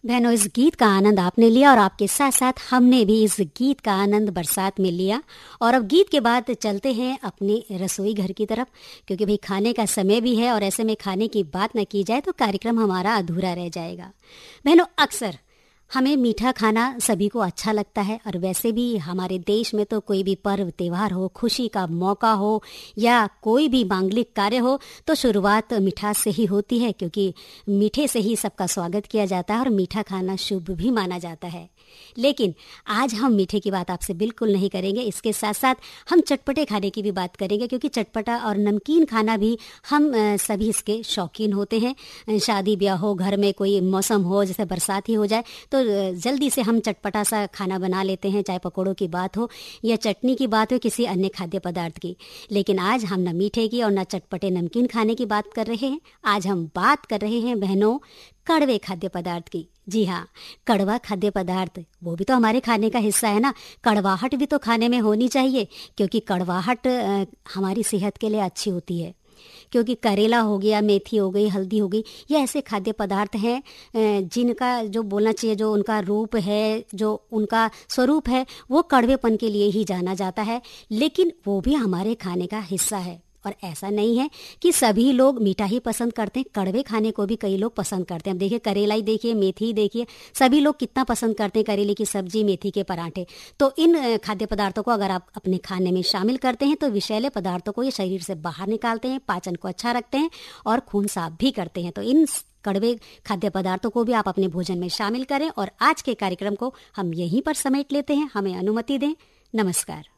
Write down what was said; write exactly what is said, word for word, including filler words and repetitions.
बहनों, इस गीत का आनंद आपने लिया और आपके साथ साथ हमने भी इस गीत का आनंद बरसात में लिया। और अब गीत के बाद चलते हैं अपने रसोई घर की तरफ, क्योंकि भाई खाने का समय भी है और ऐसे में खाने की बात न की जाए तो कार्यक्रम हमारा अधूरा रह जाएगा। बहनों, अक्सर हमें मीठा खाना सभी को अच्छा लगता है और वैसे भी हमारे देश में तो कोई भी पर्व त्यौहार हो, खुशी का मौका हो या कोई भी मांगलिक कार्य हो तो शुरुआत मिठास से ही होती है, क्योंकि मीठे से ही सबका स्वागत किया जाता है और मीठा खाना शुभ भी माना जाता है। लेकिन आज हम मीठे की बात आपसे बिल्कुल नहीं करेंगे, इसके साथ साथ हम चटपटे खाने की भी बात करेंगे, क्योंकि चटपटा और नमकीन खाना भी हम सभी इसके शौकीन होते हैं। शादी ब्याह हो, घर में कोई मौसम हो, जैसे बरसात ही हो जाए तो जल्दी से हम चटपटा सा खाना बना लेते हैं, चाहे पकौड़ों की बात हो या चटनी की बात हो, किसी अन्य खाद्य पदार्थ की। लेकिन आज हम न मीठे की और न चटपटे नमकीन खाने की बात कर रहे हैं, आज हम बात कर रहे हैं बहनों कड़वे खाद्य पदार्थ की। जी हाँ, कड़वा खाद्य पदार्थ वो भी तो हमारे खाने का हिस्सा है ना। कड़वाहट भी तो खाने में होनी चाहिए, क्योंकि कड़वाहट हमारी सेहत के लिए अच्छी होती है। क्योंकि करेला हो गया, मेथी हो गई, हल्दी हो गई, ये ऐसे खाद्य पदार्थ हैं जिनका जो बोलना चाहिए, जो उनका रूप है, जो उनका स्वरूप है, वो कड़वेपन के लिए ही जाना जाता है। लेकिन वो भी हमारे खाने का हिस्सा है। और ऐसा नहीं है कि सभी लोग मीठा ही पसंद करते हैं, कड़वे खाने को भी कई लोग पसंद करते हैं। अब देखिए, करेला ही देखिए, मेथी देखिए, सभी लोग कितना पसंद करते हैं करेले की सब्जी, मेथी के पराठे। तो इन खाद्य पदार्थों को अगर आप अपने खाने में शामिल करते हैं तो विषैले पदार्थों को ये शरीर से बाहर निकालते हैं, पाचन को अच्छा रखते हैं और खून साफ भी करते हैं। तो इन कड़वे खाद्य पदार्थों को भी आप अपने भोजन में शामिल करें। और आज के कार्यक्रम को हम यहीं पर समेट लेते हैं। हमें अनुमति दें। नमस्कार।